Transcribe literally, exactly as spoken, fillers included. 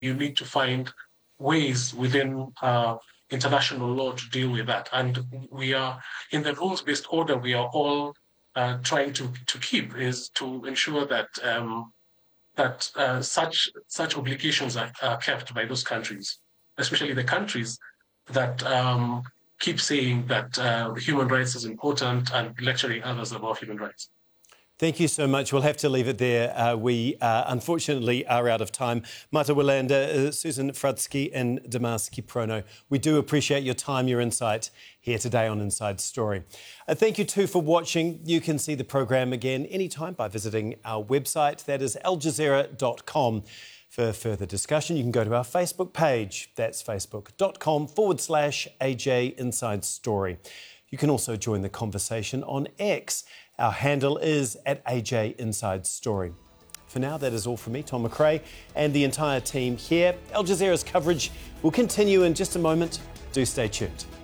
you need to find ways within uh, international law to deal with that. And we are, in the rules-based order, we are all uh, trying to, to keep is to ensure that um, that uh, such such obligations are, are kept by those countries, especially the countries that um, keep saying that uh, human rights is important and lecturing others about human rights. Thank you so much. We'll have to leave it there. Uh, we uh, unfortunately are out of time. Mata Walanda, uh, Susan Fratsky and Damas Kiprono, we do appreciate your time, your insight here today on Inside Story. Uh, thank you too for watching. You can see the program again anytime by visiting our website. That is al jazeera dot com. For further discussion, you can go to our Facebook page. That's facebook.com forward slash AJ Inside Story. You can also join the conversation on X. Our handle is at A J Inside Story. For now, that is all from me, Tom McRae, and the entire team here. Al Jazeera's coverage will continue in just a moment. Do stay tuned.